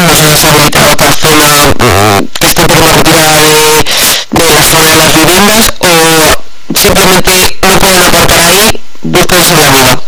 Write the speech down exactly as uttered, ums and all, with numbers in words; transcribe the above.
no se les ha habilitado otra zona mm, que esté un poco más retirada de, de la zona de las viviendas, o simplemente no pueden aparcar ahí, buscan su avenida.